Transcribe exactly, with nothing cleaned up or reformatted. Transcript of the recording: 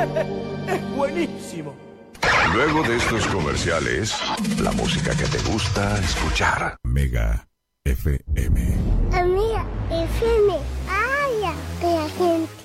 ¡Es buenísimo! Luego de estos comerciales, la música que te gusta escuchar. Mega F M. Amiga, F M. ¡Ay, la gente!